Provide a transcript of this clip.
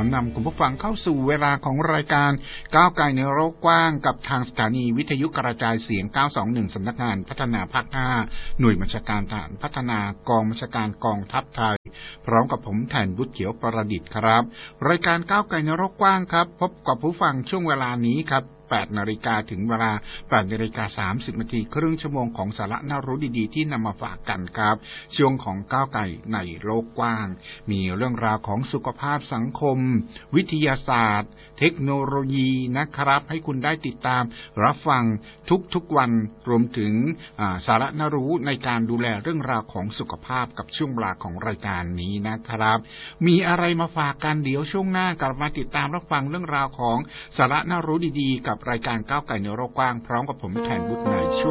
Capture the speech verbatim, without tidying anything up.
อนำคุณผู้ฟังเข้าสู่เวลาของรายการก้าวไกลในโลกกว้างกับทางสถานีวิทยุกระจายเสียงเก้าสองหนึ่งสำนักงานพัฒนาภาคห้าหน่วยบัญชาการทหารพัฒนากองบัญชาการกองทัพไทยพร้อมกับผมแทนบุตรเขียวประดิษฐ์ครับรายการก้าวไกลในโลกกว้างครับพบกับผู้ฟังช่วงเวลานี้ครับแปดนาฬิกาถึงเวลา แปดนาฬิกาสามสิบนาทีครึ่งชั่วโมงของสาระน่ารู้ดีๆที่นำมาฝากกันครับช่วงของก้าวไกลในโลกกว้างมีเรื่องราวของสุขภาพสังคมวิทยาศาสตร์เทคโนโลยีนะครับให้คุณได้ติดตามรับฟังทุกๆวันรวมถึงสาระน่ารู้ในการดูแลเรื่องราวของสุขภาพกับช่วงเวลาของรายการนี้นะครับมีอะไรมาฝากกันเดี๋ยวช่วงหน้ากลับมาติดตามรับฟังเรื่องราวของสาระน่ารู้ดีๆกับรายการก้าวไกลในโลกกว้างพร้อมกับผมแทนบุตรในช่วง